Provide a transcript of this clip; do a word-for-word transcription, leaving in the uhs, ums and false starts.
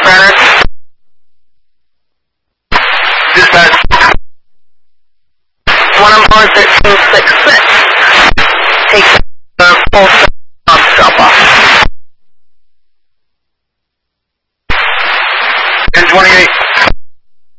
center. Dispatch. One on board thirteen six six. Take the full stop, drop off. ten twenty-eight.